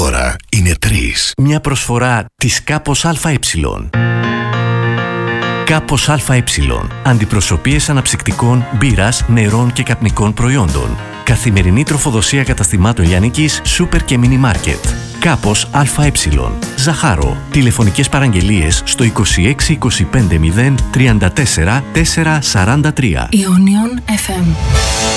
τώρα είναι 3. Μια προσφορά της Κάπος ΑΕ. Κάπος ΑΕ. Αντιπροσωπείες αναψυκτικών, μπύρας, νερών και καπνικών προϊόντων. Καθημερινή τροφοδοσία καταστημάτων λιανικής, σούπερ και μίνι μάρκετ. Κάπος ΑΕ. Ζαχάρο. Τηλεφωνικές παραγγελίες στο 26 25 0 34 443. Ionion FM.